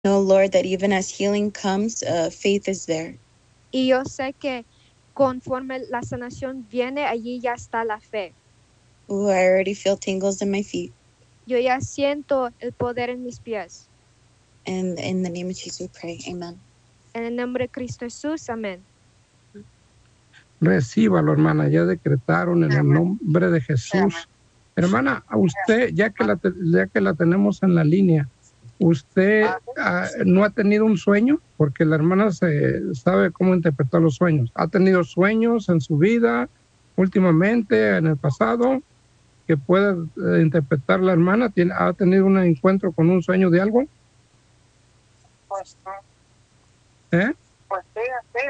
know, Lord, that even as healing comes, faith is there. Y yo sé que conforme la sanación viene, allí ya está la fe. Ooh, I already feel tingles in my feet. Yo ya siento el poder en mis pies. And in the name of Jesus we pray. Amen. En el nombre de Cristo Jesús, amén. Recíbalo, hermana, ya decretaron en el nombre de Jesús. Hermana, a usted, ya que la tenemos en la línea, ¿usted no ha tenido un sueño? Porque la hermana sabe cómo interpretar los sueños. ¿Ha tenido sueños en su vida últimamente, en el pasado, que pueda interpretar la hermana? ¿Ha tenido un encuentro con un sueño de algo? Pues sí. ¿Eh? Pues sí.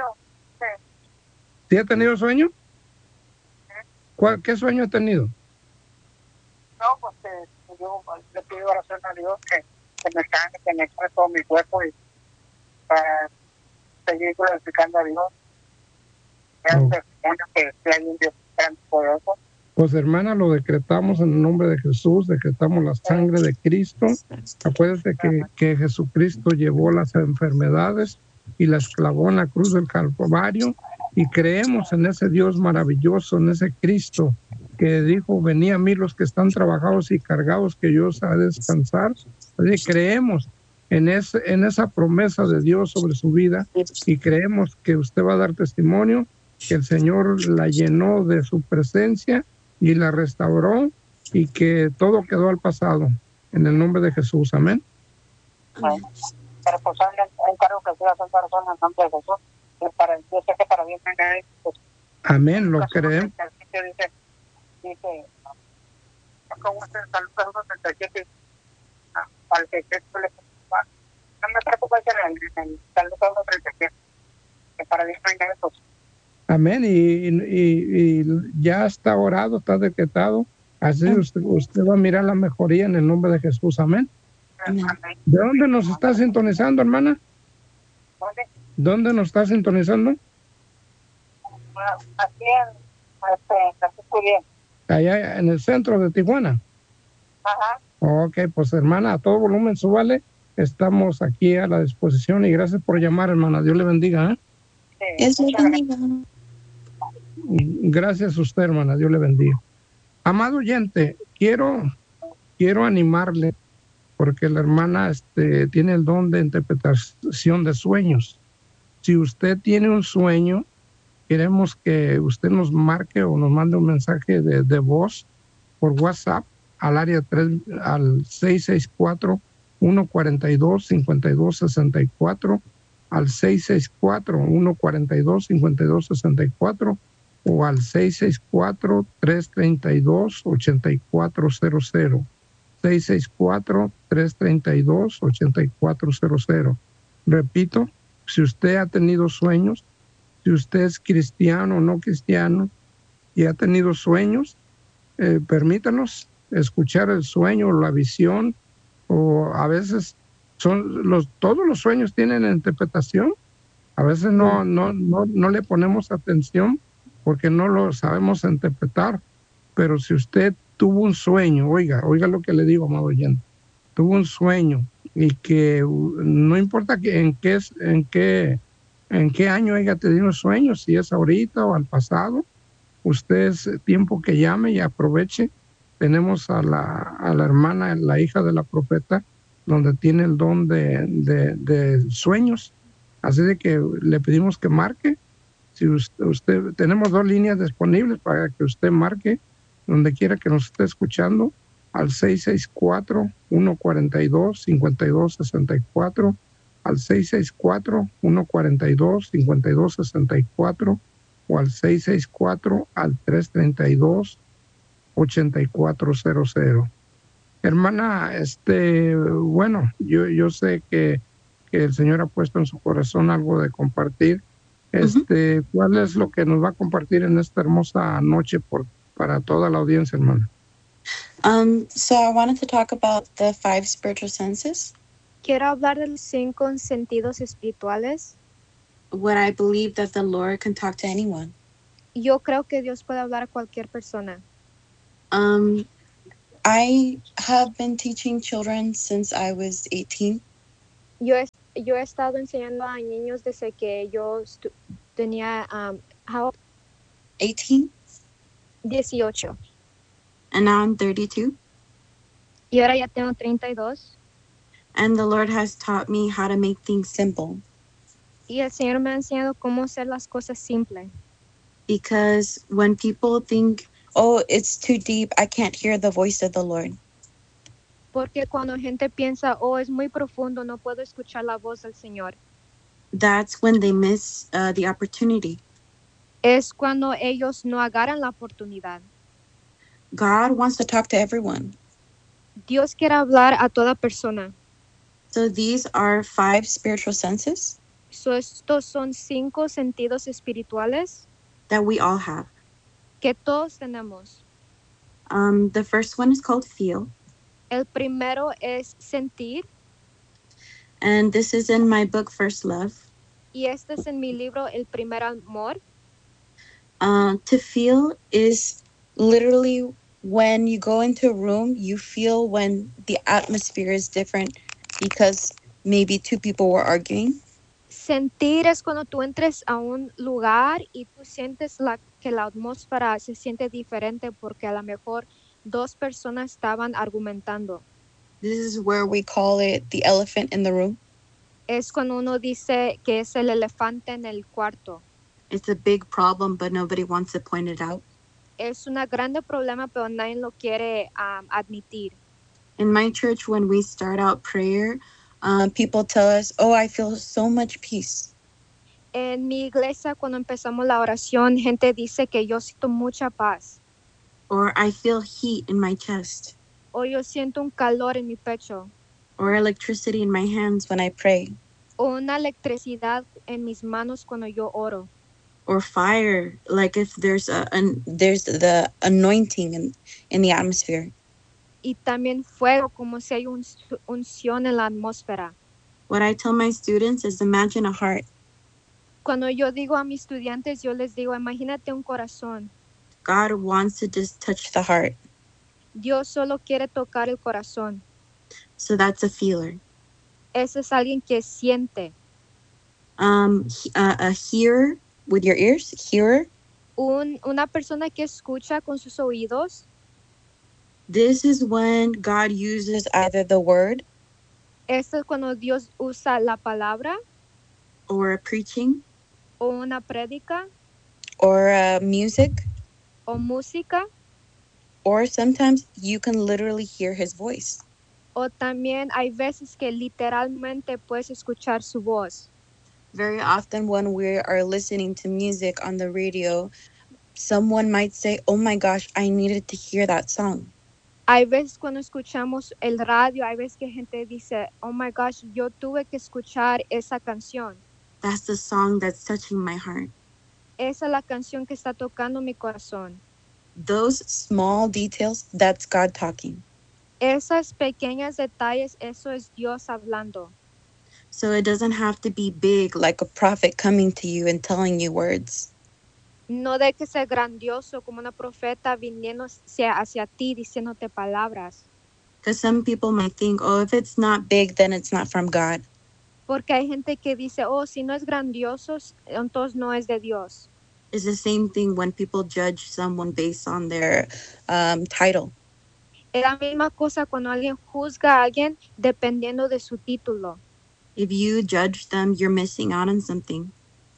¿Sí ha tenido sueño? ¿Qué sueño ha tenido? No, pues yo le pido oración a Dios que me sane, que me sane todo mi cuerpo y para seguir glorificando a Dios. Que hay un Dios tan poderoso. Pues hermana, lo decretamos en el nombre de Jesús, decretamos la sangre de Cristo. Acuérdate que Jesucristo llevó las enfermedades y las clavó en la cruz del Calvario, y creemos en ese Dios maravilloso, en ese Cristo que dijo: venid a mí los que están trabajados y cargados, que yo os haré descansar. Así creemos en esa promesa de Dios sobre su vida, y creemos que usted va a dar testimonio que el Señor la llenó de su presencia y la restauró, y que todo quedó al pasado, en el nombre de Jesús. Amén. Amén. Pero pues un cargo que sea Santa Persona en el nombre de Jesús, yo sé que para bien venga ahí, pues, amén, lo creemos. Dice, ¿cómo se salud 37? Al que le no me preocupa en el salud 37, que para bien venga eso. Amén, y ya está orado, está decretado. Así usted va a mirar la mejoría en el nombre de Jesús. Amén. Amén. ¿De dónde nos está sintonizando, hermana? ¿Dónde nos está sintonizando? Aquí en allá en el centro de Tijuana. Ajá. Ok, pues hermana, a todo volumen, súbale. Estamos aquí a la disposición, y gracias por llamar, hermana. Dios le bendiga. Dios le bendiga. Gracias a usted, hermana. Dios le bendiga. Amado oyente, quiero animarle, porque la hermana tiene el don de interpretación de sueños. Si usted tiene un sueño, queremos que usted nos marque o nos mande un mensaje de voz por WhatsApp al área 3, al 664-142-5264, al 664-142-5264, o al 664-332-8400. 664-332-8400. Repito, si usted ha tenido sueños, si usted es cristiano o no cristiano y ha tenido sueños, permítanos escuchar el sueño o la visión, o a veces todos los sueños tienen interpretación. A veces no le ponemos atención porque no lo sabemos interpretar. Pero si usted tuvo un sueño, oiga lo que le digo, amado oyente, tuvo un sueño, y que no importa en qué año haya tenido sueños, si es ahorita o al pasado, usted es tiempo que llame y aproveche. Tenemos a la hermana, la hija de la profeta, donde tiene el don de sueños. Así de que le pedimos que marque. Si usted tenemos 2 líneas disponibles para que usted marque donde quiera que nos esté escuchando, al 664-142-5264, al 664-142-5264, o al 664 al 332-8400. Hermana, bueno, yo sé que el Señor ha puesto en su corazón algo de compartir. ¿Cuál es lo que nos va a compartir en esta hermosa noche para toda la audiencia, hermana? So I wanted to talk about the 5 spiritual senses. Quiero hablar de los 5 sentidos espirituales. What I believe that the Lord can talk to anyone. Yo creo que Dios puede hablar a cualquier persona. I have been teaching children since I was 18. Yo he estado enseñando a niños desde que yo tenía how- 18. 18 And now I'm 32. y ahora ya tengo 32 And the Lord has taught me how to make things simple. y el Señor me ha enseñado cómo hacer las cosas simples. Because when people think, oh, it's too deep, I can't hear the voice of the Lord. Porque cuando gente piensa, oh, es muy profundo, no puedo escuchar la voz del Señor, That's when they miss the opportunity. es cuando ellos no agarran la oportunidad. God wants to talk to everyone. Dios quiere hablar a toda persona. So these are 5 spiritual senses So, estos son 5 sentidos espirituales that we all have. que todos tenemos. The first one is called feel. El primero es sentir, And this is in my book, First Love. y este es en mi libro El primer amor. To feel is literally when you go into a room, you feel when the atmosphere is different because maybe 2 people were arguing. Sentir es cuando tú entres a un lugar y tú sientes que la atmósfera se siente diferente porque a lo mejor 2 personas estaban argumentando. This is where we call it the elephant in the room. Es cuando uno dice que es el elefante en el cuarto. It's a big problem, but nobody wants to point it out. Es un grande problema, pero nadie lo quiere admitir. In my church, when we start out prayer, people tell us, oh, I feel so much peace. En mi iglesia, cuando empezamos la oración, gente dice que yo siento mucha paz. Or I feel heat in my chest. O yo siento un calor en mi pecho. Or electricity in my hands when I pray. O una electricidad en mis manos cuando yo oro. Or fire, like if there's there's the anointing in the atmosphere. Y también fuego, como si hay unción en la atmósfera. What I tell my students is imagine a heart. Cuando yo digo a mis estudiantes, yo les digo, imagínate un corazón. God wants to just touch the heart. Dios solo quiere tocar el corazón. So that's a feeler. Ese es alguien que siente. A hearer with your ears, hearer. Una persona que escucha con sus oídos. This is when God uses either the word. Esto es cuando Dios usa la palabra. Or a preaching. O una prédica. Or music. O música. Or sometimes you can literally hear his voice. O también hay veces que literalmente puedes escuchar su voz. Very often when we are listening to music on the radio, someone might say, oh my gosh, I needed to hear that song. Hay veces cuando escuchamos el radio, hay veces que gente dice, oh my gosh, yo tuve que escuchar esa canción. That's the song that's touching my heart. Esa es la canción que está tocando mi corazón. Those small details, that's God talking. Esas pequeñas detalles, eso es Dios hablando. So it doesn't have to be big, like a prophet coming to you and telling you words. No de que sea grandioso como una profeta viniendo hacia ti diciéndote palabras. Because some people might think, oh, if it's not big, then it's not from God. Porque hay gente que dice, oh, si no es grandioso, entonces no es de Dios. It's the same thing when people judge someone based on their title. Es la misma cosa cuando alguien juzga a alguien dependiendo de su título. If you judge them, you're missing out on something.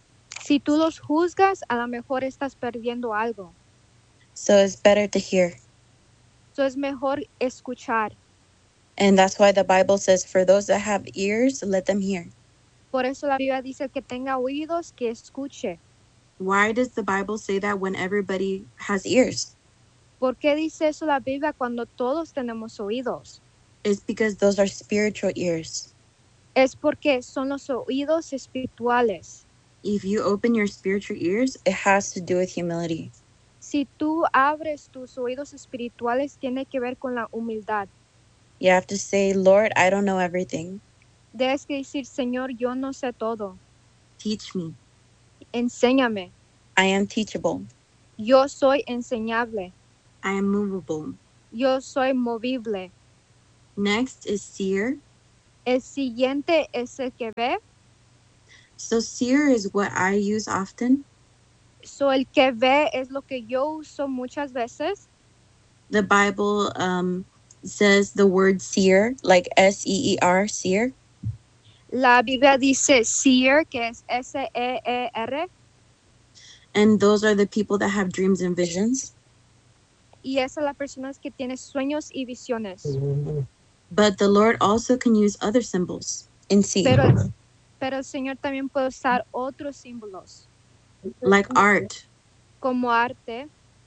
Si tú los juzgas, a lo mejor estás perdiendo algo. So it's better to hear. So es mejor escuchar. And that's why the Bible says, for those that have ears, let them hear. Por eso la Biblia dice que tenga oídos, que escuche. Why does the Bible say that when everybody has ears? ¿Por qué dice eso la Biblia cuando todos tenemos oídos? It's because those are spiritual ears. Es porque son los oídos espirituales. If you open your spiritual ears, it has to do with humility. Si tú abres tus oídos espirituales, tiene que ver con la humildad. You have to say, Lord, I don't know everything. Debes que decir, Señor, yo no sé todo. Teach me. Enséñame. I am teachable. Yo soy enseñable. I am movable. Yo soy movible. Next is seer. El siguiente es el que ve. So seer is what I use often. So, el que ve es lo que yo uso muchas veces. The Bible says the word seer, like S-E-E-R, seer. La Biblia dice seer, que es S-E-E-R, And those are the people that have dreams and visions. y es a las personas que tienen sueños y visiones. But the Lord also can use other symbols in seer, Pero el Señor también puede usar otros símbolos, like art, como arte,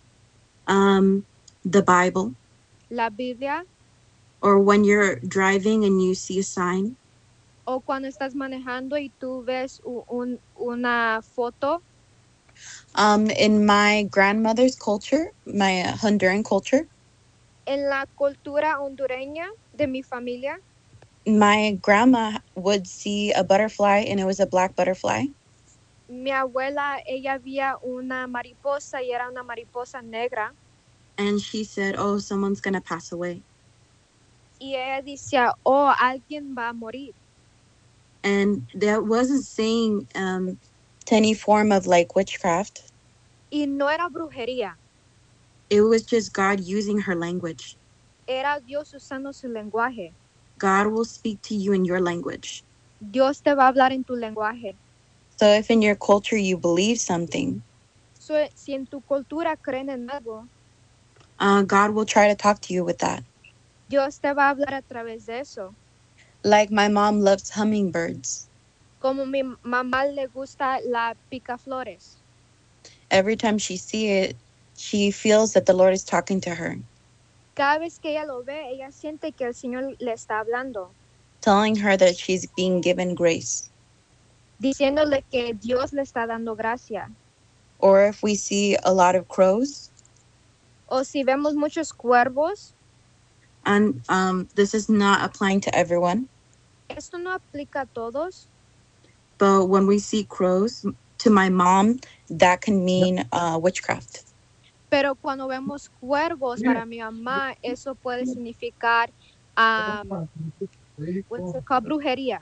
the Bible, la Biblia, or when you're driving and you see a sign. o cuando estás manejando y tú ves una foto. In my grandmother's culture, my Honduran culture, En la cultura hondureña de mi familia, my grandma would see a butterfly and it was a black butterfly. mi abuela, ella había una mariposa y era una mariposa negra. And she said, oh, someone's going to pass away. Y ella decía, oh, alguien va a morir. And that wasn't saying to any form of like witchcraft. Y no era brujería. It was just God using her language. Era Dios usando su lenguaje. God will speak to you in your language. Dios te va a hablar en tu lenguaje. So if in your culture you believe something, So, si en tu cultura creen en algo, God will try to talk to you with that. Dios te va a hablar a través de eso. Like my mom loves hummingbirds. Como mi mamá le gusta la picaflores. Every time she sees it, she feels that the Lord is talking to her, Cada vez que ella lo ve, ella siente que el Señor le está hablando, telling her that she's being given grace. diciéndole que Dios le está dando gracia. Or if we see a lot of crows, O si vemos muchos cuervos, and this is not applying to everyone, esto no aplica a todos, but when we see crows, to my mom, that can mean witchcraft. pero cuando vemos cuervos, para mi mamá, eso puede significar what's it called? Brujería.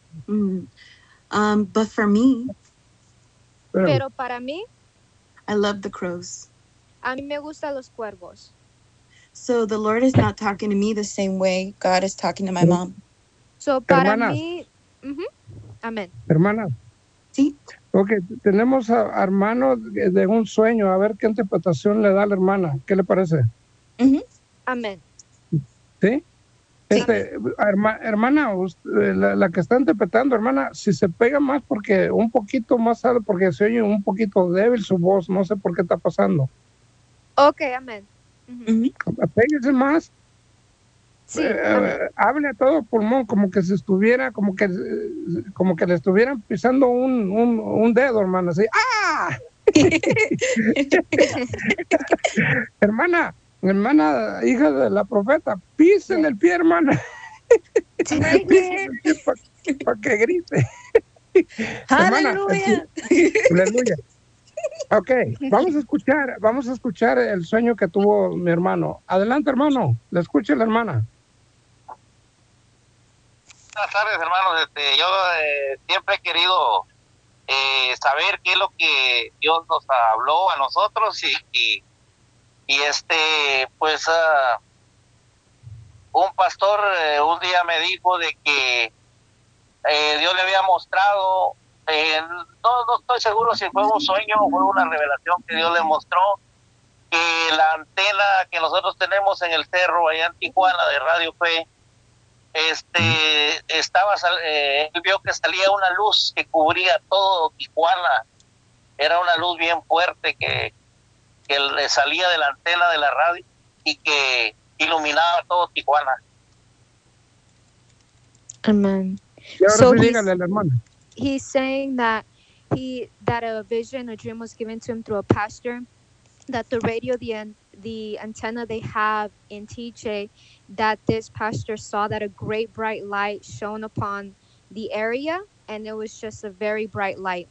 But for me, Pero para mí, I love the crows. a mí me gustan los cuervos. So the Lord is not talking to me the same way God is talking to my mom. So, para Hermanas. mí, amén. Hermana. Sí. Ok, tenemos a hermano de un sueño. A ver qué interpretación le da a la hermana. ¿Qué le parece? Amén. ¿Sí? Hermana, la que está interpretando, hermana, si se pega más porque un poquito más alto, porque se oye un poquito débil su voz, no sé por qué está pasando. Ok, amén. Péguese más. Sí, hable a todo pulmón, como que si estuviera, como que le estuvieran pisando un dedo, hermana, así. ¡Ah! hermana, hija de la profeta, písele el pie, hermana. Písele el pie para que grite. Aleluya. Aleluya. Ok, vamos a escuchar el sueño que tuvo mi hermano. Adelante, hermano, le escucha la hermana. Buenas tardes, hermanos. Yo siempre he querido saber qué es lo que Dios nos habló a nosotros y pues un pastor un día me dijo de que Dios le había mostrado, no estoy seguro si fue un sueño o fue una revelación que Dios le mostró, que la antena que nosotros tenemos en el cerro allá en Tijuana de Radio Fe, él vio que salía una luz que cubría todo Tijuana. Era una luz bien fuerte que le salía de la antena de la radio y que iluminaba todo Tijuana. Amen. So he's saying that a vision, a dream was given to him through a pastor, that the radio, the antenna they have in TJ, that this pastor saw that a great bright light shone upon the area, and it was just a very bright light.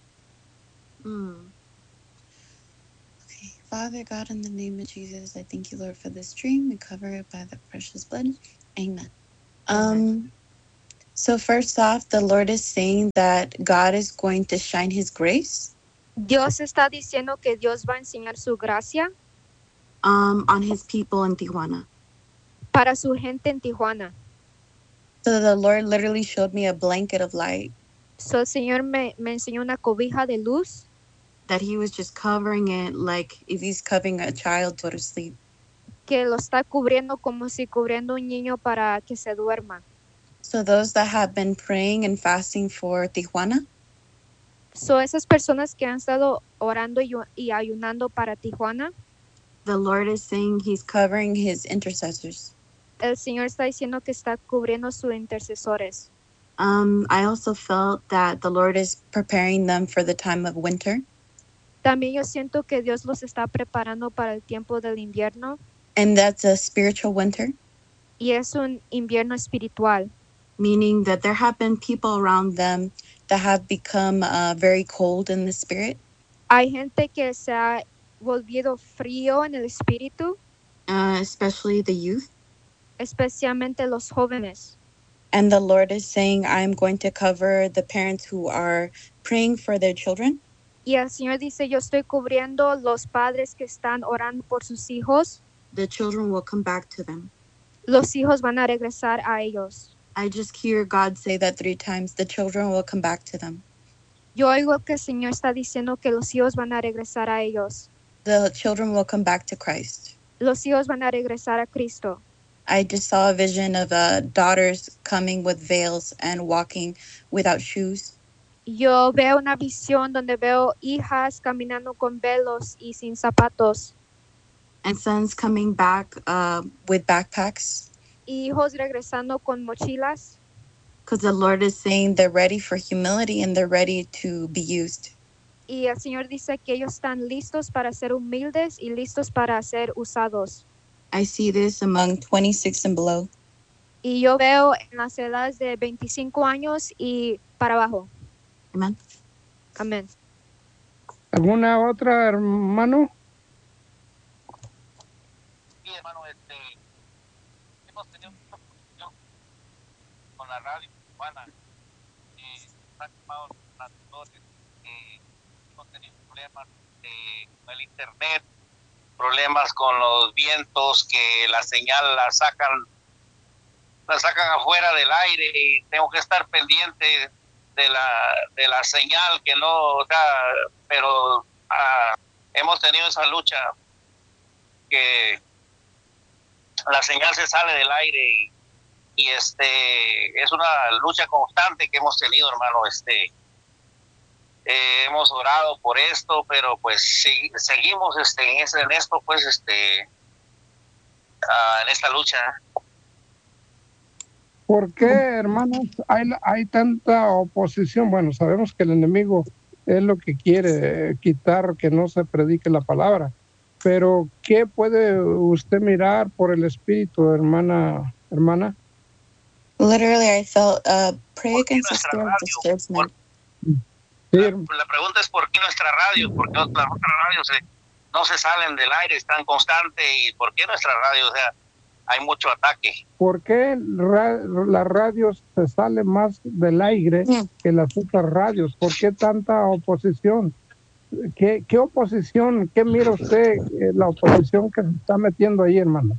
Okay, Father God, in the name of Jesus, I thank you, Lord, for this dream. We cover it by the precious blood. Amen. So first off, the Lord is saying that God is going to shine his grace Dios está diciendo que Dios va a enseñar su gracia on his people in Tijuana. para su gente en Tijuana. So the Lord literally showed me a blanket of light So, el Señor me enseñó una cobija de luz that he was just covering it like if he's covering a child to go to sleep. que lo está cubriendo como si cubriendo un niño para que se duerma. So those that have been praying and fasting for Tijuana, So, esas personas que han estado orando y ayunando para Tijuana, the Lord is saying he's covering his intercessors. el Señor está diciendo que está cubriendo sus intercesores. I also felt that the Lord is preparing them for the time of winter. También yo siento que Dios los está preparando para el tiempo del invierno And that's a spiritual winter, y es un invierno espiritual. meaning that there have been people around them that have become very cold in the spirit, Hay gente que se ha volvido frío en el espíritu, especially the youth. especialmente los jóvenes. And the Lord is saying, I'm going to cover the parents who are praying for their children. Y el Señor dice, yo estoy cubriendo los padres que están orando por sus hijos. The children will come back to them. Los hijos van a regresar a ellos. I just hear God say that 3 times. The children will come back to them. Yo oigo que el Señor está diciendo que los hijos van a regresar a ellos. The children will come back to Christ. Los hijos van a regresar a Cristo. I just saw a vision of daughters coming with veils and walking without shoes. Yo veo una visión donde veo hijas caminando con velos y sin zapatos. And sons coming back with backpacks. Hijos regresando con mochilas. Because the Lord is saying they're ready for humility and they're ready to be used. Y el Señor dice que ellos están listos para ser humildes y listos para ser usados. I see this among 26 and below. Y yo veo en las edades de 25 años y para abajo. Amen. Amén. ¿Alguna otra, hermano? Sí, hermano, hemos tenido mucha discusión con la radio cubana, han llamado los transmisores, hemos tenido problemas con el internet, problemas con los vientos, que la señal la sacan afuera del aire y tengo que estar pendiente de la señal, que no, o sea, pero hemos tenido esa lucha que la señal se sale del aire y es una lucha constante que hemos tenido, hermano. Hemos orado por esto, pero pues sí, seguimos en esto, pues en esta lucha. ¿Por qué, hermanos, hay tanta oposición? Bueno, sabemos que el enemigo es lo que quiere, quitar que no se predique la palabra. Pero, ¿qué puede usted mirar por el Espíritu, hermana? Literally, I felt pray ¿Por qué against the nuestra spirit of radio? discouragement. Sí, La pregunta es ¿por qué nuestra radio? ¿Por qué las otras radios no se salen del aire, están constantes? ¿Y por qué nuestra radio? O sea, hay mucho ataque. ¿por qué la radio se sale más del aire que las otras radios? ¿Por qué tanta oposición? ¿Qué oposición? ¿Qué mira usted la oposición que se está metiendo ahí, hermano?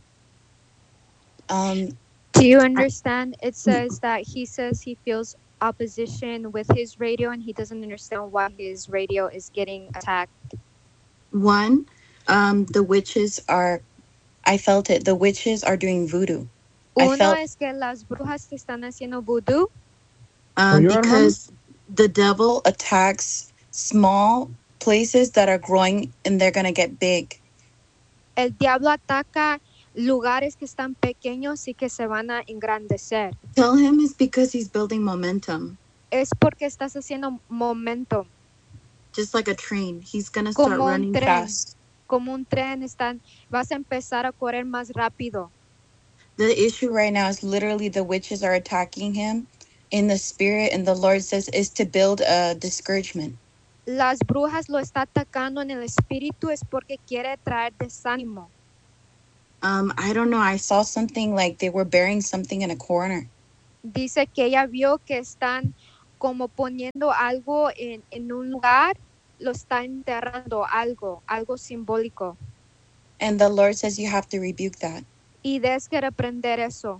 Do you understand? It says that he says he feels opposition with his radio and he doesn't understand why his radio is getting attacked. One, the witches are, I felt it, the witches are doing voodoo. I Uno felt es que las brujas están haciendo vudú because the devil attacks small places that are growing and they're going to get big. El diablo ataca lugares que están pequeños y que se van a engrandecer. Tell him it's because he's building momentum. Es porque estás haciendo momentum. Just like a train. He's going to start Como un running tren. fast. Como un tren, vas a empezar a correr más rápido. The issue right now is literally the witches are attacking him in the spirit, and the Lord says is to build a discouragement. Las brujas lo está atacando en el espíritu es porque quiere traer desánimo. I don't know. I saw something like they were burying something in a corner. dice que ella vio que están como poniendo algo en un lugar, lo está enterrando algo simbólico. And the Lord says you have to rebuke that. Y tienes que reprender eso.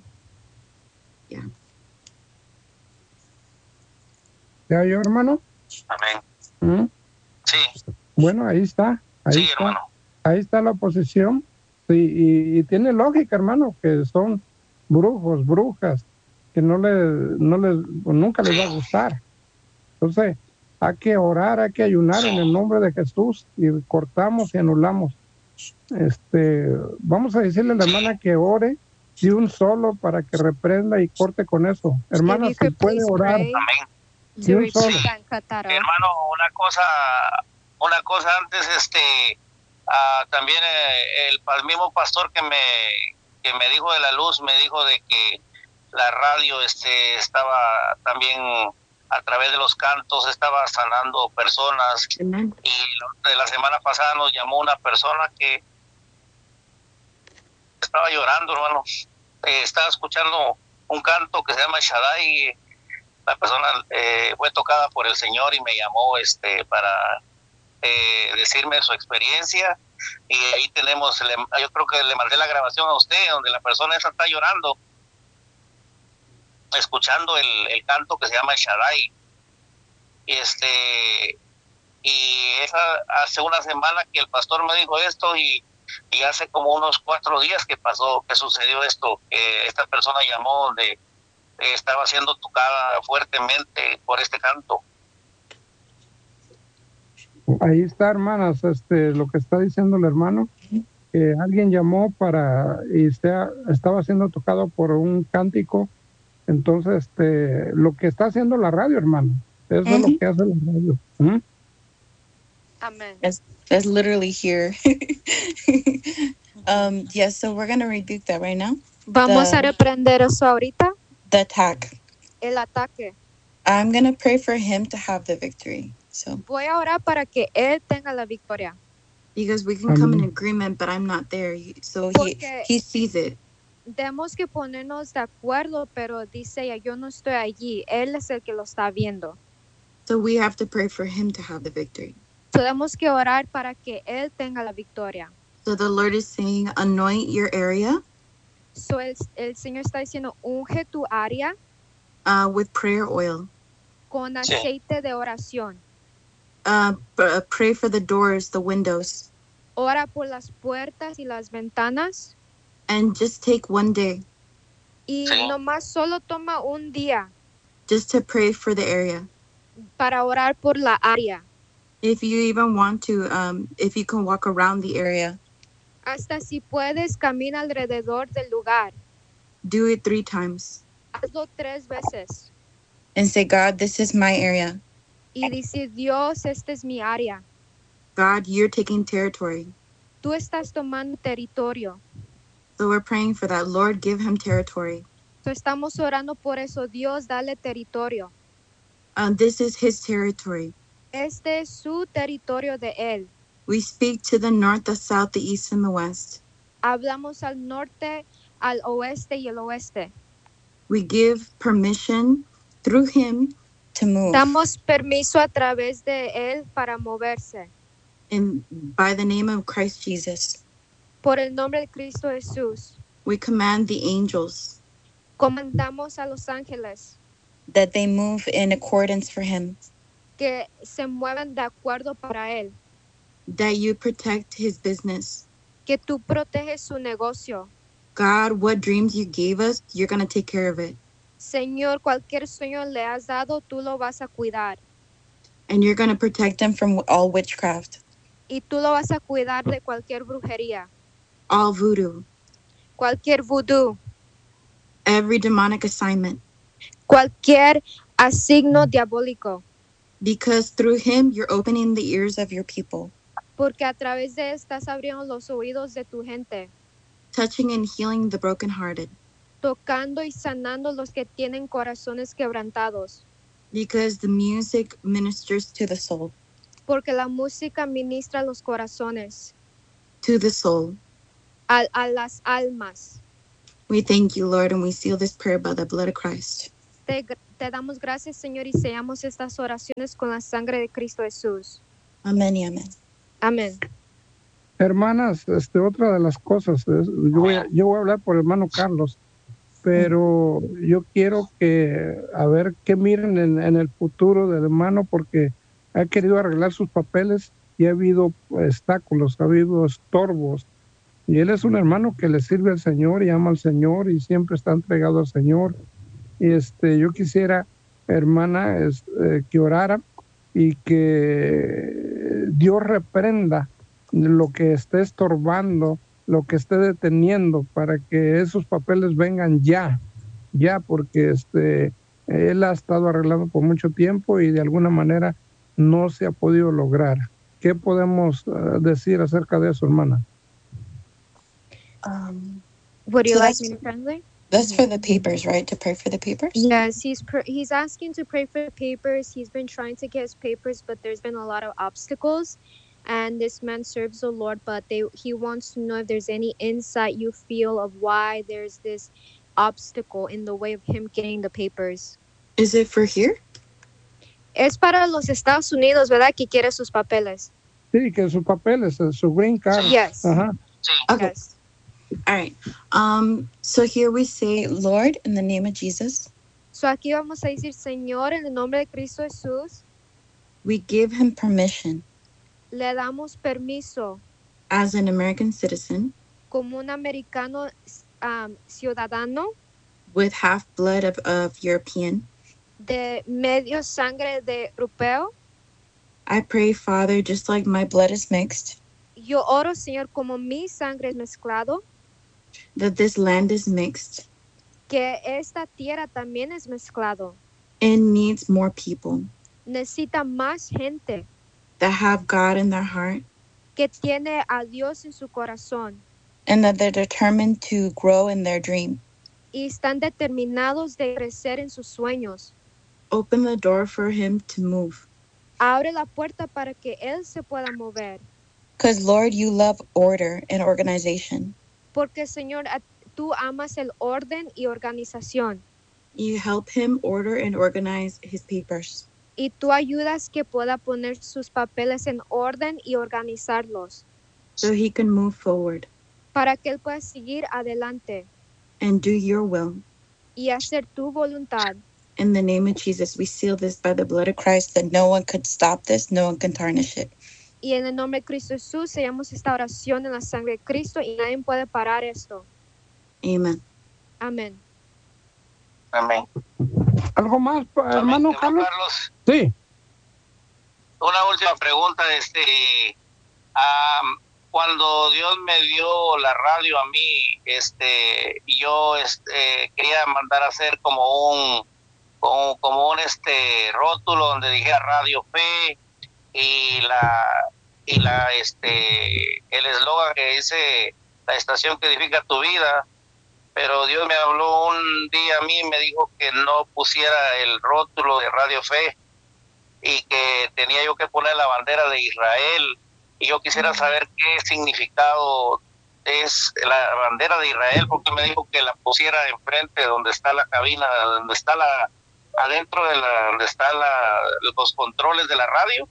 ¿Ya oyó, hermano? Amén. ¿Mm? Sí, Bueno, ahí está. Ahí sí, está. hermano. Ahí está la oposición. Sí, y tiene lógica, hermano, que son brujos, brujas, que nunca les va a gustar. Entonces, hay que orar, hay que ayunar en el nombre de Jesús y cortamos y anulamos. Vamos a decirle a la hermana que ore de un solo para que reprenda y corte con eso. Hermana, If you si could puede please orar pray Amén. de to un repeat solo. that katara. Hermano, una cosa antes, también el mismo pastor que me dijo de la luz, me dijo de que la radio estaba también a través de los cantos, estaba sanando personas. Amen. Y de la semana pasada nos llamó una persona que estaba llorando, hermano. Estaba escuchando un canto que se llama Shaddai y la persona fue tocada por el Señor y me llamó para decirme su experiencia. Y ahí tenemos, yo creo que le mandé la grabación a usted, donde la persona esa está llorando, escuchando el canto que se llama Shaddai. Y esa hace una semana que el pastor me dijo esto y hace como unos 4 días que sucedió esto, que esta persona llamó donde estaba siendo tocada fuertemente por este canto. Ahí está, hermanas, lo que está diciendo el hermano, que alguien llamó y estaba siendo tocado por un cántico. Entonces, lo que está haciendo la radio, hermano, eso es lo que hace la radio. ¿Mm? Amen. That's literally here. Yes, so we're going to rebuke that right now. Vamos a reprender eso ahorita, The attack. el ataque. I'm going to pray for him to have the victory. So, Voy a orar para que él tenga la victoria. because we can come in Amen. agreement, but I'm not there. So Porque he sees it. tenemos que ponernos de acuerdo, pero dice ella, yo no estoy allí, él es el que lo está viendo. So we have to pray for him to have the victory. Tenemos que orar para que él tenga la victoria. So the Lord is saying, anoint your area So el Señor está diciendo, unge tu área with prayer oil. con Sí. aceite de oración. Pray for the doors, the windows, Ora por las puertas y las ventanas. and just take one day Y Sí. nomás solo toma un día just to pray for the area. para orar por la área. If you even want to, if you can walk around the area, Hasta si puedes, camina alrededor del lugar. do it 3 times Hazlo 3 veces. and say, God, this is my area. Y dice, Dios, esta es mi área. God, you're taking territory. Tú estás tomando territorio. So we're praying for that. Lord, give him territory. So estamos orando por eso. Dios, dale territorio. This is his territory. Este es su territorio de él. We speak to the north, the south, the east, and the west. Hablamos al norte, al oeste y el oeste. We give permission through him to move. Damos permiso a través de él para moverse. And by the name of Christ Jesus, Por el nombre de Cristo Jesús, we command the angels comandamos a los ángeles that they move in accordance for him, que se muevan de acuerdo para él. that you protect his business. Que tú proteges su negocio. God, what dreams you gave us, you're going to take care of it. Señor, cualquier sueño le has dado, tú lo vas a cuidar. And you're going to protect him from all witchcraft, Y tú lo vas a cuidar de cualquier brujería, all voodoo, cualquier vudú, every demonic assignment. cualquier asigno diabólico. Because through him, you're opening the ears of your people, Porque a través de él estás abriendo los oídos de tu gente, touching and healing the brokenhearted. tocando y sanando los que tienen corazones quebrantados. Because the music ministers to the soul, Porque la música ministra los corazones, to the soul. a las almas. We thank you, Lord, and we seal this prayer by the blood of Christ. Te damos gracias, Señor, y sellamos estas oraciones con la sangre de Cristo Jesús. Amén y amén. Amén. Hermanas, otra de las cosas, yo voy a hablar por hermano Carlos, pero yo quiero a ver qué miren en el futuro del hermano, porque ha querido arreglar sus papeles y ha habido obstáculos, ha habido estorbos, y él es un hermano que le sirve al Señor y ama al Señor y siempre está entregado al Señor. Y yo quisiera, hermana, que orara y que Dios reprenda lo que esté estorbando, lo que esté deteniendo, para que esos papeles vengan ya, porque él ha estado arreglando por mucho tiempo y de alguna manera no se ha podido lograr. ¿Qué podemos decir acerca de eso, hermana? Would you So like that's- me to translate? That's for the papers, right? To pray for the papers? Yes, he's asking to pray for the papers. He's been trying to get his papers, but there's been a lot of obstacles. And this man serves the Lord, but he wants to know if there's any insight you feel of why there's this obstacle in the way of him getting the papers. Is it for here? Es para los Estados Unidos, ¿verdad? Que quiere sus papeles. Sí, que sus papeles, su green card. Yes. Ajá. Okay. Yes. All right. So here we say, Lord, in the name of Jesus, So aquí vamos a decir, Señor, en el nombre de Cristo Jesús, we give him permission le damos permiso as an American citizen como un americano ciudadano with half blood of European. de medio sangre de europeo. I pray, Father, just like my blood is mixed, Yo oro, Señor, como mi sangre es mezclado, that this land is mixed que esta tierra también es mezclado. and needs more people Necesita más gente that have God in their heart que tiene a Dios en su corazón and that they're determined to grow in their dream. y están determinados de crecer en sus sueños. Open the door for him to move. Abre la puerta para que él se pueda mover. Because, Lord, you love order and organization. Porque, Señor, tú amas el orden y organización. You help him order and organize his papers. Y tú ayudas que pueda poner sus papeles en orden y organizarlos. So he can move forward Para que él pueda seguir adelante and do your will. y hacer tu voluntad. In the name of Jesus, we seal this by the blood of Christ, that no one could stop this, no one can tarnish it. Y en el nombre de Cristo Jesús sellamos esta oración en la sangre de Cristo y nadie puede parar esto. Amen. Amén. Amén. ¿Algo más, hermano Amén. Carlos? Carlos, Sí. una última pregunta. Cuando Dios me dio la radio a mí, yo quería mandar a hacer como un rótulo donde dijera Radio Fe y el eslogan que dice la estación que edifica tu vida. Pero Dios me habló un día a mí y me dijo que no pusiera el rótulo de Radio Fe y que tenía yo que poner la bandera de Israel. Y yo quisiera saber qué significado es la bandera de Israel, porque me dijo que la pusiera enfrente donde está la cabina, donde está adentro de donde está los controles de la radio.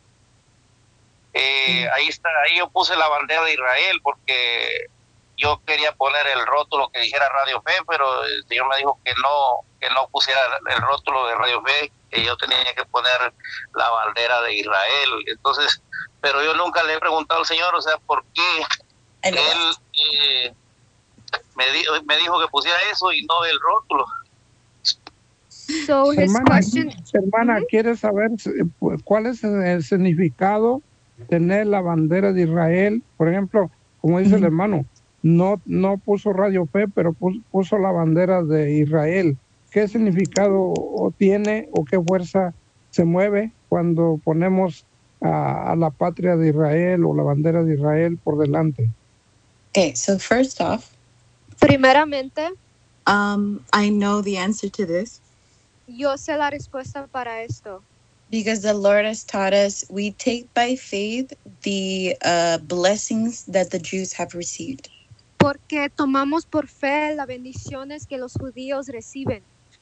Ahí yo puse la bandera de Israel porque yo quería poner el rótulo que dijera Radio Fe, pero el Señor me dijo que no pusiera el rótulo de Radio Fe, que yo tenía que poner la bandera de Israel. Entonces, pero yo nunca le he preguntado al Señor, o sea, ¿por qué Él me dijo que pusiera eso y no el rótulo? So his question, Hermana, ¿quieres saber cuál es el significado de tener la bandera de Israel? Por ejemplo, como dice el hermano, no puso Radio Fe, pero puso la bandera de Israel. ¿Qué significado tiene o qué fuerza se mueve cuando ponemos a la patria de Israel o la bandera de Israel por delante? Okay, so first off, primeramente, I know the answer to this yo sé la respuesta para esto. because the Lord has taught us we take by faith the blessings that the Jews have received. Porque tomamos por fe las bendiciones que los judíos reciben.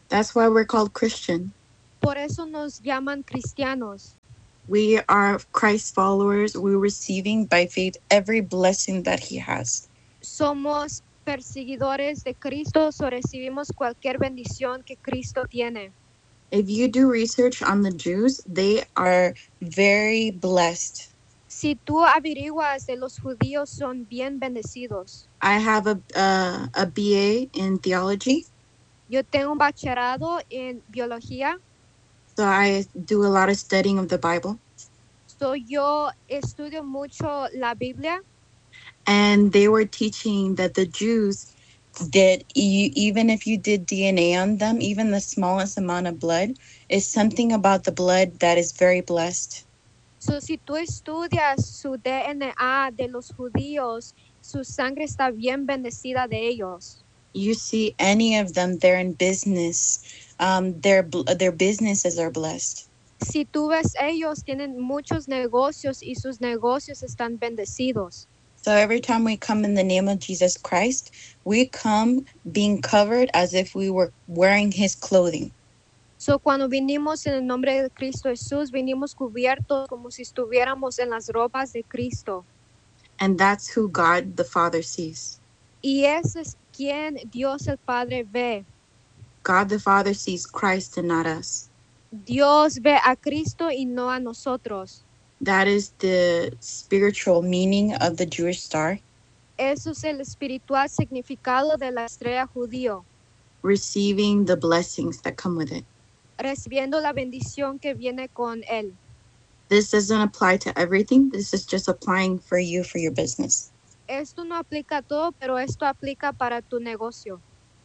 That's why we're called Christian. Por eso nos llaman cristianos. We are Christ followers. We're receiving by faith every blessing that he has. Somos perseguidores de Cristo, so recibimos cualquier bendición que Cristo tiene. If you do research on the Jews, they are very blessed. Si tú averiguas de los judíos, son bien bendecidos. I have a BA in theology, Yo tengo un bachillerato en biología, so I do a lot of studying of the Bible. so yo estudio mucho la Biblia. And they were teaching that the Jews did, even if you did DNA on them, even the smallest amount of blood, is something about the blood that is very blessed. So, si tú estudias su DNA de los judíos, su sangre está bien bendecida de ellos. You see any of them, they're in business. Their businesses are blessed. Si tú ves, ellos tienen muchos negocios y sus negocios están bendecidos. So every time we come in the name of Jesus Christ, we come being covered as if we were wearing his clothing. So, cuando vinimos en el nombre de Cristo Jesús, vinimos cubiertos como si estuviéramos en las ropas de Cristo. And that's who God the Father sees. Y ese es quien Dios el Padre ve. God the Father sees Christ and not us. Dios ve a Cristo y no a nosotros. That is the spiritual meaning of the Jewish star, Eso es el espiritual significado de la estrella judío, receiving the blessings that come with it. recibiendo la bendición que viene con él. This doesn't apply to everything. This is just applying for you for your business. Esto no aplica a todo, pero esto aplica para tu negocio.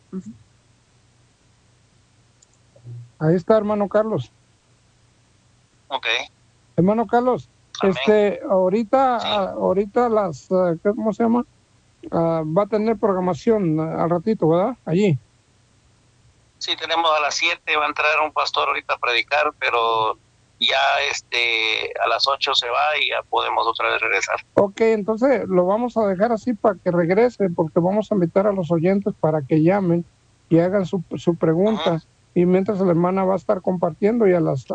Ahí está, hermano Carlos. Ok. Hermano Carlos, Amén. ahorita, Sí. ahorita las, ¿cómo se llama? Va a tener programación al ratito, ¿verdad? Allí. Sí, tenemos a las 7, va a entrar un pastor ahorita a predicar, pero ya a las 8 se va y ya podemos otra vez regresar. Ok, entonces lo vamos a dejar así para que regrese, porque vamos a invitar a los oyentes para que llamen y hagan su pregunta. Y mientras la hermana va a estar compartiendo, y a las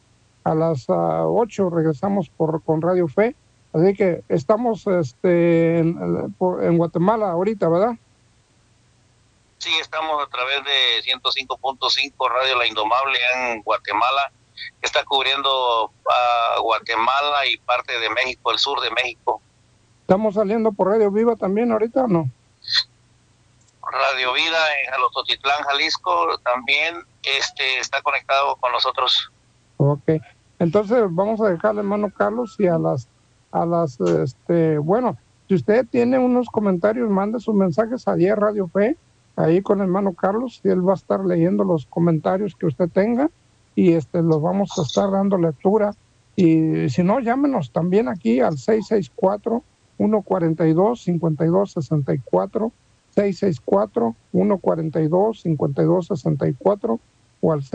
8 regresamos con Radio Fe. Así que estamos en Guatemala ahorita, ¿verdad? Sí, estamos a través de 105.5 Radio La Indomable en Guatemala, que está cubriendo a Guatemala y parte de México, el sur de México. ¿Estamos saliendo por Radio Viva también ahorita o no? Radio Vida en Jalostotitlán, Jalisco, también está conectado con nosotros. Ok, entonces vamos a dejarle, hermano Carlos, y bueno, si usted tiene unos comentarios, mande sus mensajes allí a Radio Fe, ahí con el hermano Carlos, y él va a estar leyendo los comentarios que usted tenga, y los vamos a estar dando lectura. Y si no, llámenos también aquí al 664-142-5264, 664-142-5264, o al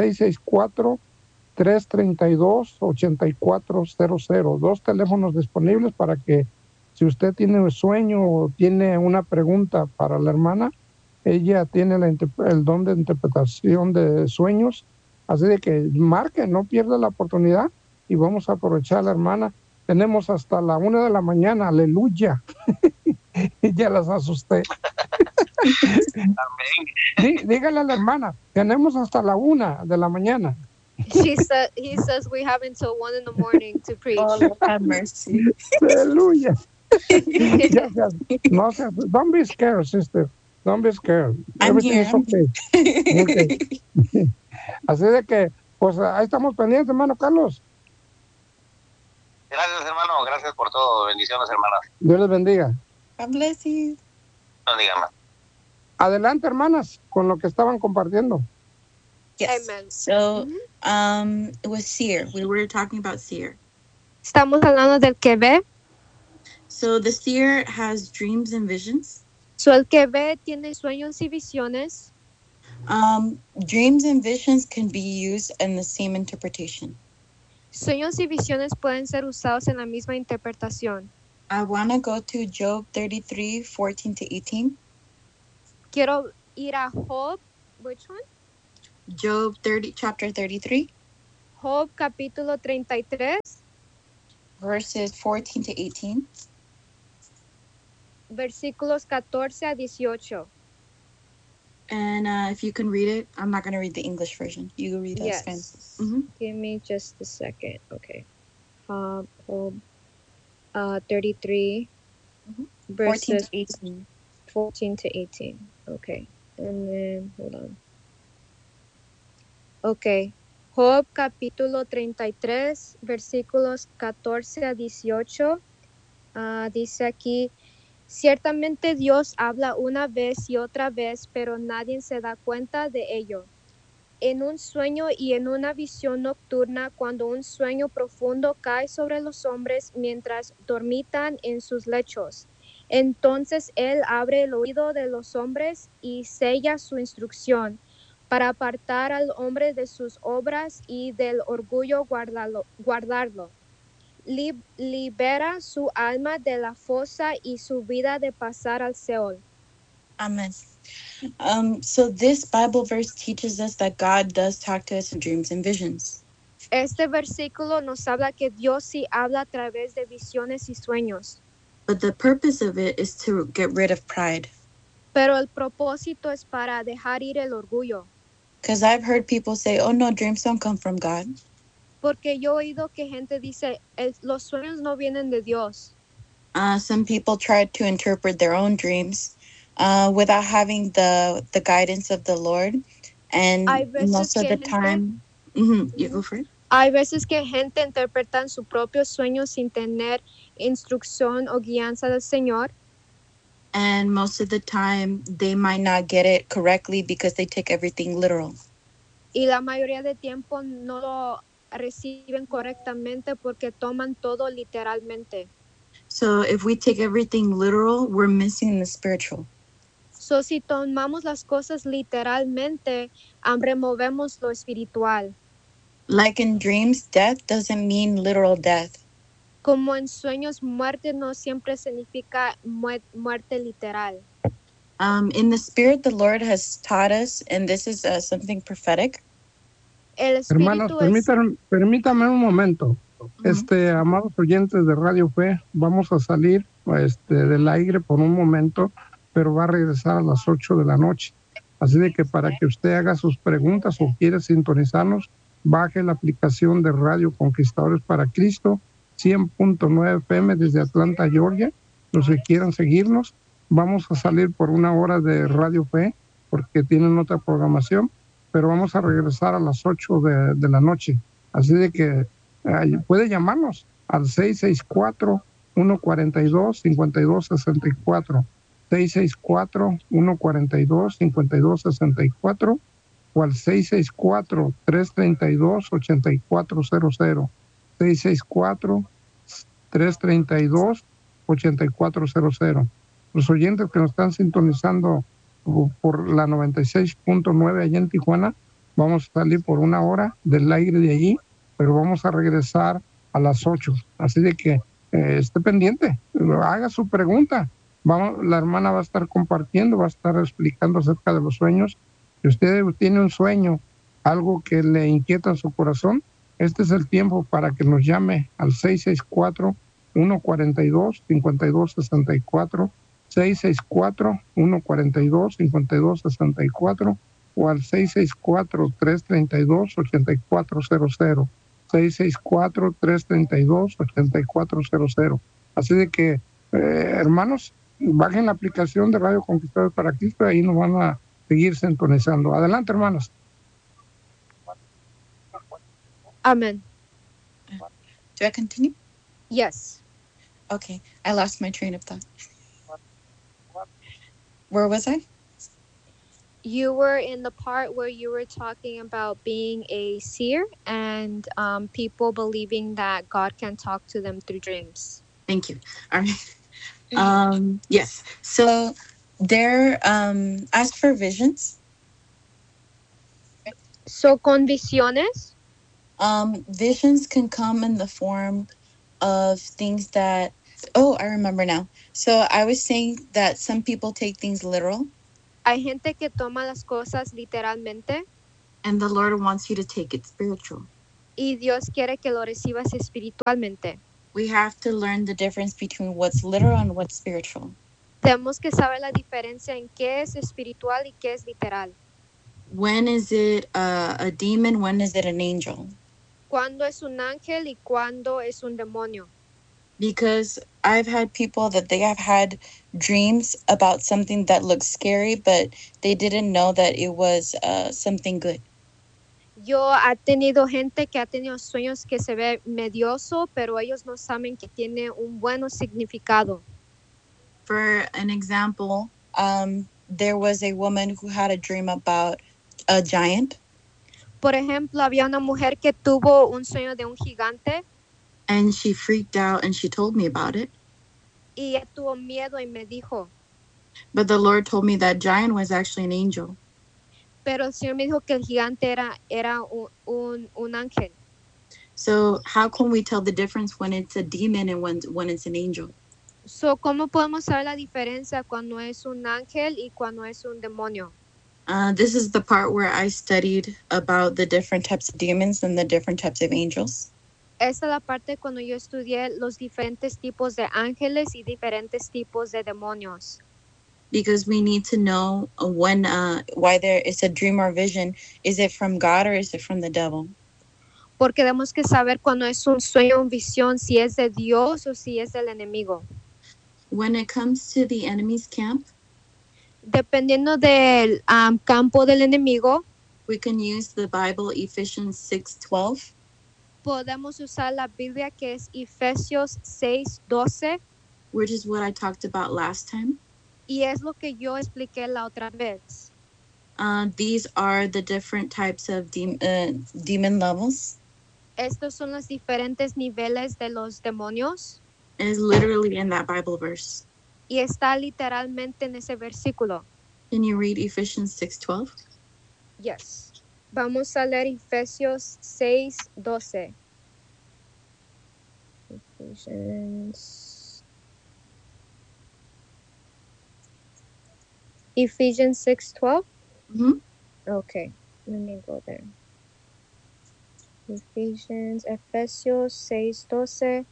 664-332-8400. 2 teléfonos disponibles para que, si usted tiene un sueño o tiene una pregunta para la hermana, ella tiene el don de interpretación de sueños. Así de que marque, no pierda la oportunidad, y vamos a aprovechar a la hermana. Tenemos hasta la 1 de la mañana, aleluya. Ya las asusté. Dígale a la hermana, tenemos hasta la 1 de la mañana. He says we have until 1 in the morning to preach. Oh, Lord have mercy. Aleluya. No, don't be scared, sister. Don't be scared. I'm Everything here. is okay. Okay. Así de que, pues ahí estamos pendientes, hermano Carlos. Gracias, hermano. Gracias por todo. Bendiciones, hermanas. Dios les bendiga. God bless you. Bendiga. Adelante, hermanas, con lo que estaban compartiendo. Yes. Amen. So, it was seer. We were talking about seer. Estamos hablando del que ve. So the seer has dreams and visions. So, el que ve tiene sueños y visiones. Dreams and visions can be used in the same interpretation. Sueños y visiones pueden ser usados en la misma interpretación. I want to go to Job 33:14-18. Quiero ir a Job. Which one? Job 30, chapter 33, Job capítulo 33, verses 14 to 18. versículos 14 a 18. And if you can read it, I'm not going to read the English version. You read the Spanish. Yes. Mhm. Give me just a second. Okay. Job 33, Mhm. 14 verses to 18. 14 to 18. Okay. And then, hold on. Ok. Job capítulo 33, versículos 14 a 18. Dice aquí, ciertamente Dios habla una vez y otra vez, pero nadie se da cuenta de ello. En un sueño y en una visión nocturna, cuando un sueño profundo cae sobre los hombres mientras dormitan en sus lechos. Entonces Él abre el oído de los hombres y sella su instrucción, para apartar al hombre de sus obras y del orgullo guardarlo. Libera su alma de la fosa y su vida de pasar al Seol. Amen. So this Bible verse teaches us that God does talk to us in dreams and visions. Este versículo nos habla que Dios sí habla a través de visiones y sueños, But the purpose of it is to get rid of pride. pero el propósito es para dejar ir el orgullo. Because I've heard people say, oh no, dreams don't come from God. Porque yo he oído que gente dice, los sueños no vienen de Dios. Some people try to interpret their own dreams without having the guidance of the Lord. And Hay veces most of que the gente- time, you go for it. Hay veces que gente interpreta sus propios sueños sin tener instrucción o guianza del Señor. And most of the time, they might not get it correctly because they take everything literal. Y la mayoría de tiempo no lo reciben correctamente porque toman todo literalmente. So if we take everything literal, we're missing the spiritual. So, si tomamos las cosas literalmente, removemos lo espiritual. Like in dreams, death doesn't mean literal death. Como en sueños, muerte no siempre significa muerte literal. In the spirit, the Lord has taught us, and this is something prophetic. El Hermanos, espíritu permítame un momento. Amados oyentes de Radio Fe, vamos a salir del aire por un momento, pero va a regresar a las 8 de la noche. Así de que para que usted haga sus preguntas o quiere sintonizarnos, baje la aplicación de Radio Conquistadores para Cristo, 100.9 FM desde Atlanta, Georgia. Los que quieran seguirnos, vamos a salir por una hora de Radio Fe, porque tienen otra programación, pero vamos a regresar a las 8 de la noche. Así de que puede llamarnos al 664-142-5264, 664-142-5264 o al 664-332-8400, 664-332-8400. Los oyentes que nos están sintonizando por la 96.9 allá en Tijuana, vamos a salir por una hora del aire de allí, pero vamos a regresar a las 8. Así de que esté pendiente, haga su pregunta. La hermana va a estar compartiendo, va a estar explicando acerca de los sueños. Si usted tiene un sueño, algo que le inquieta en su corazón, este es el tiempo para que nos llame al 664-142-5264, 664-142-5264 o al 664-332-8400, 664-332-8400. Así de que, hermanos, bajen la aplicación de Radio Conquistadores para Cristo y ahí nos van a seguir sintonizando. Adelante, hermanos. Amen. Do I continue? Yes. Okay, I lost my train of thought. Where was I? You were in the part where you were talking about being a seer and people believing that God can talk to them through dreams. Thank you. All right. Yes. So there, as for visions, So, con visiones, visions can come in the form of things that, I remember now. So I was saying that some people take things literal. hay gente que toma las cosas literalmente. And the Lord wants you to take it spiritual. Y Dios quiere que lo recibas espiritualmente. We have to learn the difference between what's literal and what's spiritual. Tenemos que saber la diferencia en qué es espiritual y qué es literal. When is it a demon? When is it an angel? Cuándo es un ángel y cuándo es un demonio. Because I've had people that they have had dreams about something that looks scary, but they didn't know that it was something good. Yo he tenido gente que ha tenido sueños que se ve medioso, pero ellos no saben que tiene un buen significado. For an example, there was a woman who had a dream about a giant, Por ejemplo, había una mujer que tuvo un sueño de un gigante and she freaked out and she told me about it. y ella tuvo miedo y me dijo, But the Lord told me that giant was actually an angel. pero el Señor me dijo que el gigante era un ángel. So how can we tell the difference when it's a demon and when it's an angel? So, ¿cómo podemos saber la diferencia cuando es un ángel y cuando es un demonio? This is the part where I studied about the different types of demons and the different types of angels. Esta es la parte cuando yo estudié los diferentes tipos de ángeles y diferentes tipos de demonios. Because we need to know when why there is a dream or vision. Is it from God or is it from the devil? Porque tenemos que saber cuando es un sueño o visión, si es de Dios o si es del enemigo. When it comes to the enemy's camp, Dependiendo del campo del enemigo, we can use the Bible, Ephesians 6:12. podemos usar la Biblia que es Efesios 6:12 which is what I talked about last time. y es lo que yo expliqué la otra vez. These are the different types of demon levels. Estos son los diferentes niveles de los demonios It is literally in that Bible verse. y está literalmente en ese versículo. Can you read Ephesians 6:12? Yes. Vamos a leer Efesios 6:12. Ephesians 6:12. Mm-hmm. Okay, let me go there. Efesios 6:12.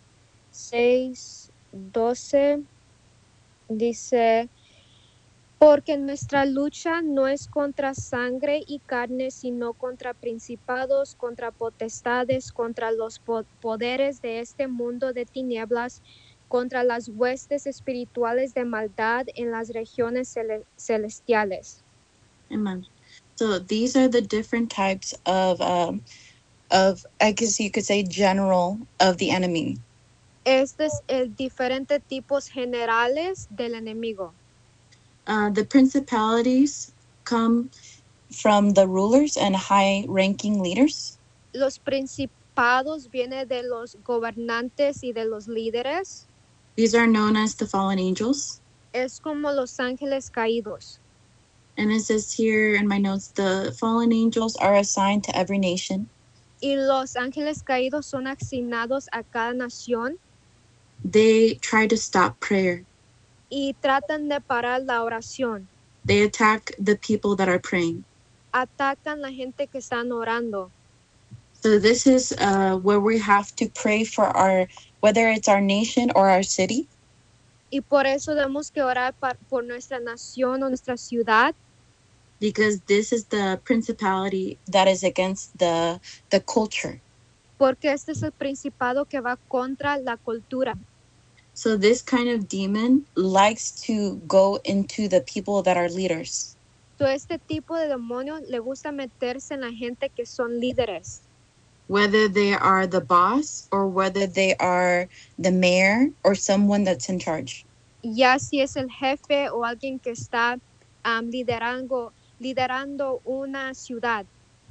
6:12 dice, porque nuestra lucha no es contra sangre y carne, sino contra principados, contra potestades, contra los poderes de este mundo de tinieblas, contra las huestes espirituales de maldad en las regiones celestiales. Amen. So these are the different types of I guess you could say general of the enemy. Este es el diferente tipos generales del enemigo. The principalities come from the rulers and high-ranking leaders. Los principados vienen de los gobernantes y de los líderes. These are known as the fallen angels. Es como los ángeles caídos. And it says here in my notes, the fallen angels are assigned to every nation. Y los ángeles caídos son asignados a cada nación. They try to stop prayer. Y tratan de parar la oración. They attack the people that are praying. Atacan la gente que están orando. So this is where we have to pray for whether it's our nation or our city. Y por eso debemos que orar por nuestra nación o nuestra ciudad. Because this is the principality that is against the culture. Porque este es el principado que va contra la cultura. So this kind of demon likes to go into the people that are leaders. So este tipo de demonio le gusta meterse en la gente que son líderes. Whether they are the boss or whether they are the mayor or someone that's in charge. Ya si es el jefe o alguien que está liderando una ciudad.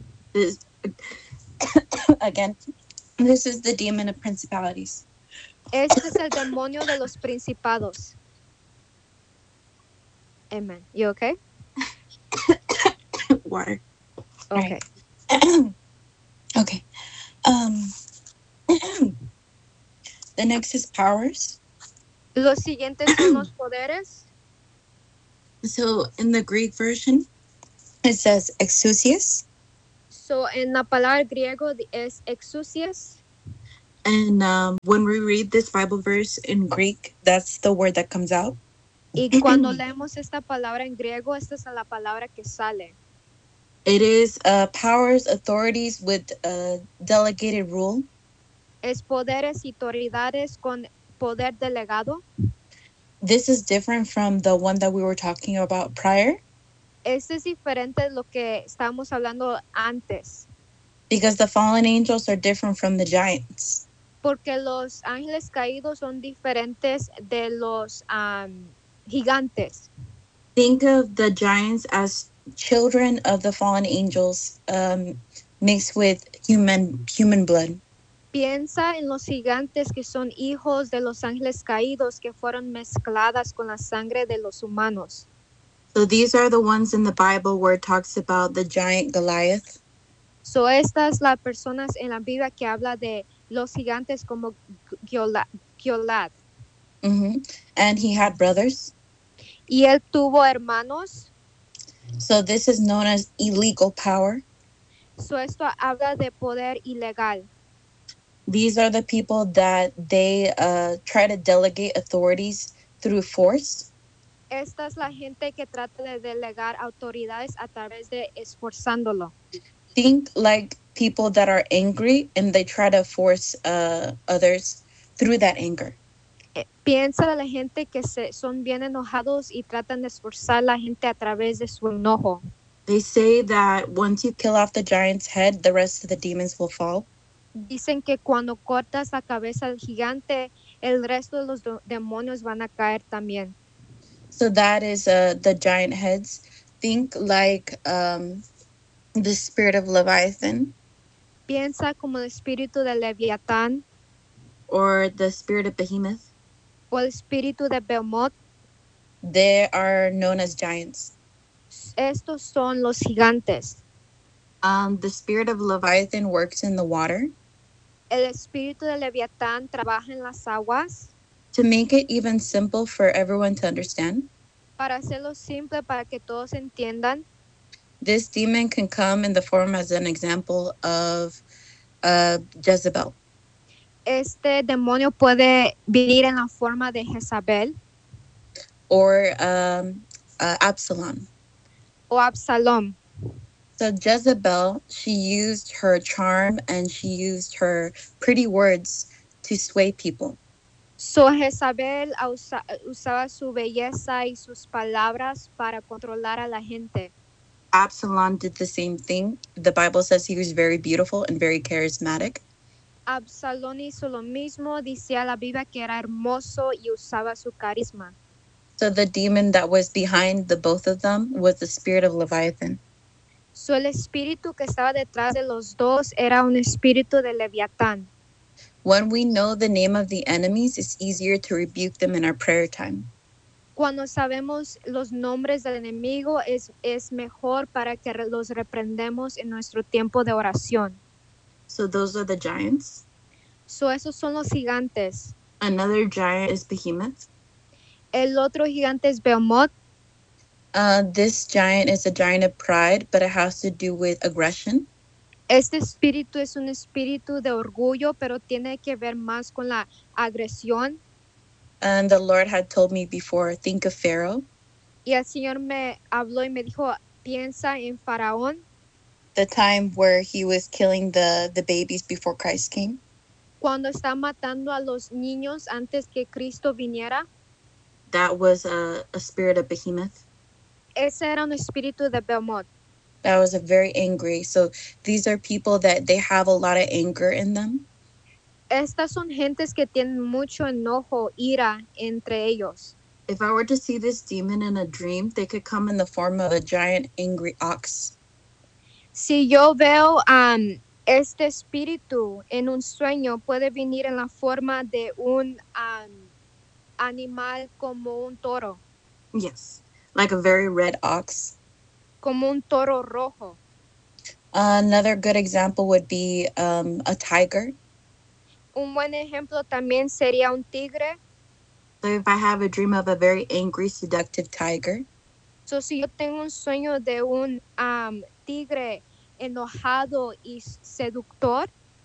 Again, this is the demon of principalities. Este es el demonio de los principados. Amen. You okay? Water. Okay. Right. Okay. The next is powers. Los siguientes son los poderes. So in the Greek version, it says exousias. So, en la palabra griego es exousias. And when we read this Bible verse in Greek, that's the word that comes out. Y cuando leemos esta palabra en griego, esta es la palabra que sale. It is powers, authorities with delegated rule. Es poderes y autoridades con poder delegado. This is different from the one that we were talking about prior, Este es diferente de lo que estábamos hablando antes, because the fallen angels are different from the giants. porque los ángeles caídos son diferentes de los gigantes. Think of the giants as children of the fallen angels mixed with human blood. Piensa en los gigantes que son hijos de los ángeles caídos que fueron mezcladas con la sangre de los humanos. So these are the ones in the Bible where it talks about the giant Goliath. So estas las personas en la Biblia que habla de los gigantes como Goliat. And he had brothers. Y él tuvo hermanos. So this is known as illegal power. So esto habla de poder ilegal. These are the people that they try to delegate authorities through force. Esta es la gente que trata de delegar autoridades a través de esforzándolo. Think like people that are angry and they try to force others through that anger. Piensa de la gente que son bien enojados y tratan de esforzar a la gente a través de su enojo. They say that once you kill off the giant's head, the rest of the demons will fall. Dicen que cuando cortas la cabeza del gigante, el resto de los demonios van a caer también. So that is the giant heads. Think like the spirit of Leviathan. Piensa como el espíritu de Leviatán. Or the spirit of Behemoth. O el espíritu de Behemoth. They are known as giants. Estos son los gigantes. The spirit of Leviathan works in the water. El espíritu de Leviatán trabaja en las aguas. To make it even simple for everyone to understand. Para hacerlo simple para que todos entiendan. This demon can come in the form as an example of Jezebel. Este demonio puede venir en la forma de Jezabel. Or Absalom. O Absalom. So Jezebel, she used her charm and she used her pretty words to sway people. So Jezabel usaba su belleza y sus palabras para controlar a la gente. Absalom did the same thing. The Bible says he was very beautiful and very charismatic. Absalón hizo lo mismo, decía la Biblia que era hermoso y usaba su carisma. So the demon that was behind the both of them was the spirit of Leviathan. So el espíritu que estaba detrás de los dos era un espíritu de Leviatán. When we know the name of the enemies, it's easier to rebuke them in our prayer time. Cuando sabemos los nombres del enemigo, es mejor para que los reprendemos en nuestro tiempo de oración. So those are the giants. So esos son los gigantes. Another giant is Behemoth. El otro gigante es Behemoth. This giant is a giant of pride, but it has to do with aggression. Este espíritu es un espíritu de orgullo, pero tiene que ver más con la agresión. And the Lord had told me before, think of Pharaoh. Y el Señor me habló y me dijo, piensa en Faraón. The time where he was killing the babies before Christ came. Cuando está matando a los niños antes que Cristo viniera. That was a spirit of Behemoth. Ese era un espíritu de Behemoth. That was a very angry. So these are people that they have a lot of anger in them. Estas son gentes que tienen mucho enojo, ira entre ellos. If I were to see this demon in a dream, they could come in the form of a giant angry ox. Si yo veo este espíritu en un sueño, puede venir en la forma de un animal como un toro. Yes, like a very red ox. Como un toro rojo. Another good example would be a tiger. Un buen ejemplo también sería un tigre. So if I have a dream of a very angry, seductive tiger. So si yo tengo un sueño de un tigre enojado y seductor.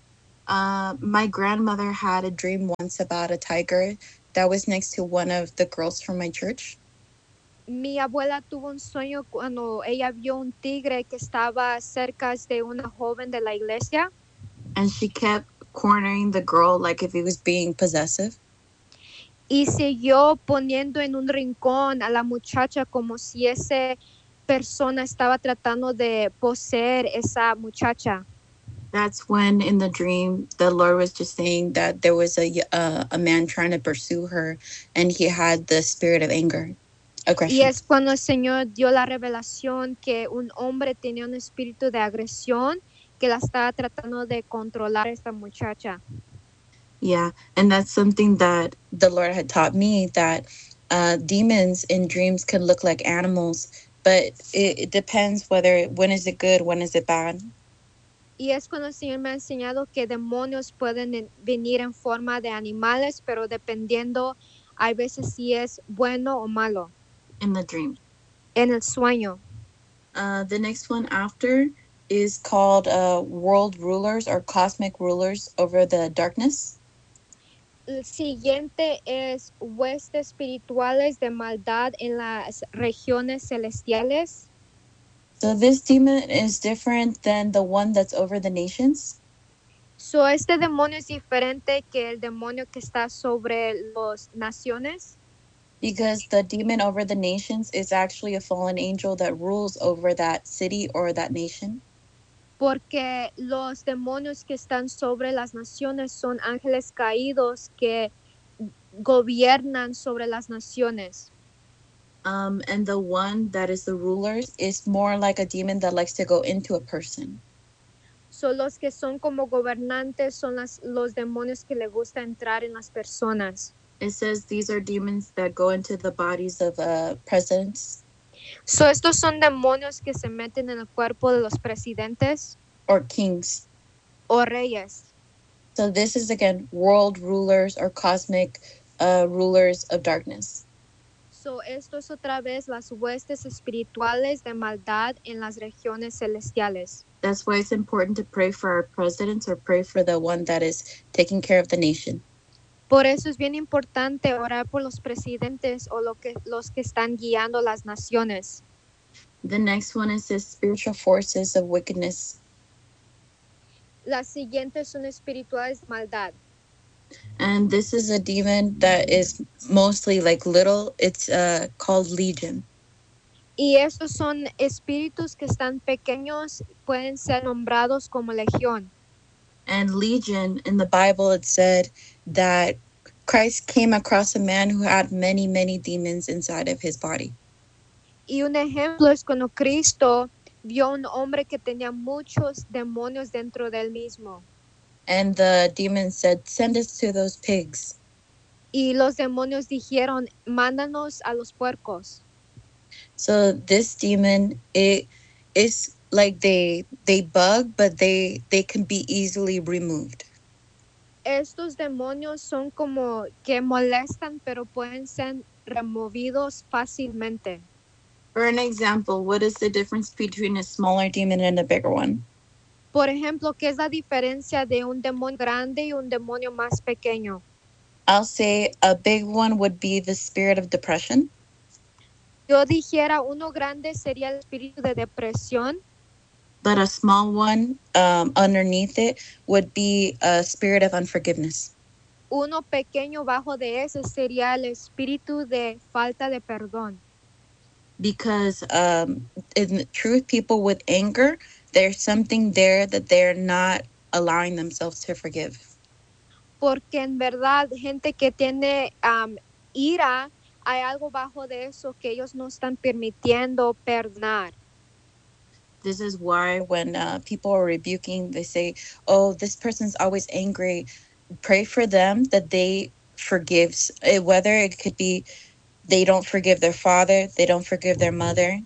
My grandmother had a dream once about a tiger that was next to one of the girls from my church. Mi abuela tuvo un sueño cuando ella vio un tigre que estaba cerca de una joven de la iglesia. And she kept cornering the girl like if he was being possessive. Y siguió poniendo en un rincón a la muchacha como si esa persona estaba tratando de poseer esa muchacha. That's when in the dream the Lord was just saying that there was a man trying to pursue her and he had the spirit of anger, aggression. Y es cuando el Señor dio la revelación que un hombre tenía un espíritu de agresión que la estaba tratando de controlar a esta muchacha. Yeah, and that's something that the Lord had taught me, that demons in dreams can look like animals, but it depends when is it good, when is it bad. Y es cuando el Señor me ha enseñado que demonios pueden venir en forma de animales, pero dependiendo, hay veces si es bueno o malo. In the dream. En el sueño. The next one after is called world rulers or cosmic rulers over the darkness. El siguiente es huestes espirituales de maldad en las regiones celestiales. So this demon is different than the one that's over the nations. So este demonio es diferente que el demonio que está sobre las naciones. Because the demon over the nations is actually a fallen angel that rules over that city or that nation. Porque los demonios que están sobre las naciones son ángeles caídos que gobiernan sobre las naciones. And the one that is the rulers is more like a demon that likes to go into a person. So los que son como gobernantes son los demonios que le gusta entrar en las personas. It says these are demons that go into the bodies of presidents. So estos son demonios que se meten en el cuerpo de los presidentes. Or kings. O reyes. So this is again world rulers or cosmic rulers of darkness. So esto es otra vez las huestes espirituales de maldad en las regiones celestiales. That's why it's important to pray for our presidents or pray for the one that is taking care of the nation. Por eso es bien importante orar por los presidentes o los que están guiando las naciones. The next one is the spiritual forces of wickedness. Las siguientes son espirituales de maldad. And this is a demon that is mostly like little. It's called Legion. Y estos son espíritus que están pequeños, pueden ser nombrados como legión. And Legion, in the Bible, it said that Christ came across a man who had many, many demons inside of his body. Y un ejemplo es cuando Cristo vio un hombre que tenía muchos demonios dentro de él mismo. And the demon said, send us to those pigs. Y los demonios dijeron, mándanos a los puercos. So this demon, it is like they bug, but they can be easily removed. Estos demonios son como que molestan, pero pueden ser removidos fácilmente. For an example, what is the difference between a smaller demon and a bigger one? Por ejemplo, ¿qué es la diferencia de un demonio grande y un demonio más pequeño? I'll say a big one would be the spirit of depression. Yo dijera uno grande sería el espíritu de depresión. But a small one underneath it would be a spirit of unforgiveness. Uno pequeño bajo de ese sería el espíritu de falta de perdón. Because in truth, people with anger, there's something there that they're not allowing themselves to forgive. Porque en verdad, gente que tiene ira, hay algo bajo de eso que ellos no están permitiendo perdonar. This is why when people are rebuking, they say, oh, this person's always angry. Pray for them that they forgive, whether it could be they don't forgive their father, they don't forgive their mother.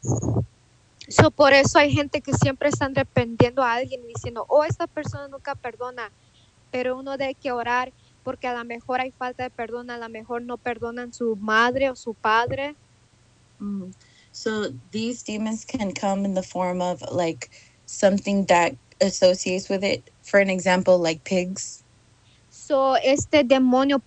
So, por eso hay gente que siempre están arrepintiendo a alguien y diciendo, oh, esta persona nunca perdona. Pero uno debe que orar porque a lo mejor hay falta de perdón, a lo mejor no perdonan su madre o su padre. So these demons can come in the form of like something that associates with it? For an example, like pigs. So este demonio